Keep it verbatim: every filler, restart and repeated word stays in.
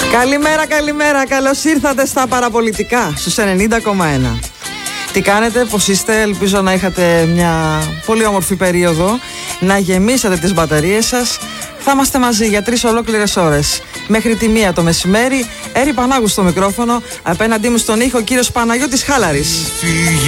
Καλημέρα, καλημέρα. Καλώς ήρθατε στα παραπολιτικά στους ενενήντα κόμμα ένα. Τι κάνετε, πώς είστε? Ελπίζω να είχατε μια πολύ όμορφη περίοδο, να γεμίσατε τις μπαταρίες σας. Θα είμαστε μαζί για τρεις ολόκληρες ώρες. Μέχρι τη μία το μεσημέρι. Έρη Πανάγου στο μικρόφωνο. Απέναντί μου στον ήχο ο κύριος Παναγιώτης Χάλαρης.